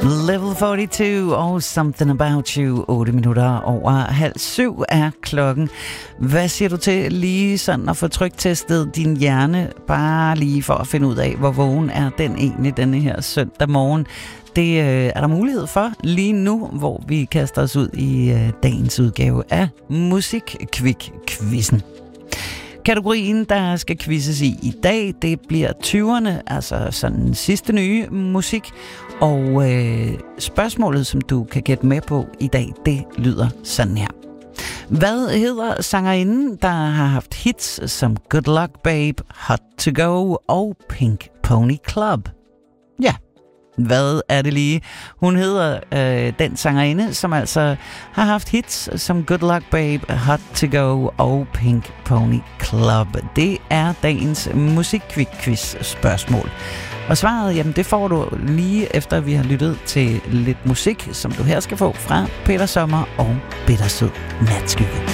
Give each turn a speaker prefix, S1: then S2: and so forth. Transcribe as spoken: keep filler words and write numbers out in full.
S1: Level forty-two og Something About You. otte minutter over halv syv er klokken. Hvad siger du til lige sådan at få tryktestet din hjerne, bare lige for at finde ud af, hvor vågen er den egentlig denne her søndag morgen? Det øh, er der mulighed for lige nu, hvor vi kaster os ud i øh, dagens udgave af Musikkvik-quizzen. Kategorien, der skal quizzes i i dag, det bliver tyverne, altså sådan sidste nye musik. Og øh, spørgsmålet, som du kan gætte med på i dag, det lyder sådan her. Hvad hedder sangerinden, der har haft hits som Good Luck Babe, Hot to Go og Pink Pony Club? Ja, hvad er det lige? Hun hedder øh, den sangerinde, som altså har haft hits som Good Luck Babe, Hot to Go og Pink Pony Club. Det er dagens Musikkvik-quiz spørgsmål. Og svaret, jamen det får du lige efter vi har lyttet til lidt musik, som du her skal få fra Peter Sommer og Bittersød Natskygge.